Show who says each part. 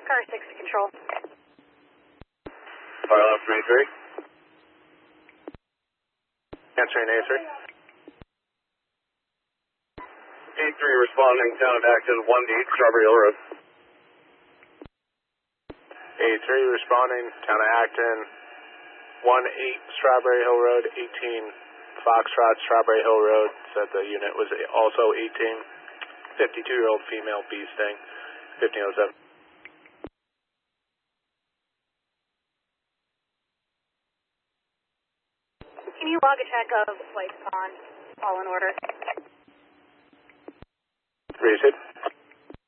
Speaker 1: Car 6 to control.
Speaker 2: Fire left from A3. Answering A3. A3 responding, town of Acton, 1-8, Strawberry Hill Road.
Speaker 3: A3 responding, town of Acton, 1-8, Strawberry Hill Road, 18, Foxtrot, Strawberry Hill Road. Said the unit was also 18, 52-year-old female bee sting, 1507.
Speaker 1: Can you log a check of lights on, all in order?
Speaker 3: Rated.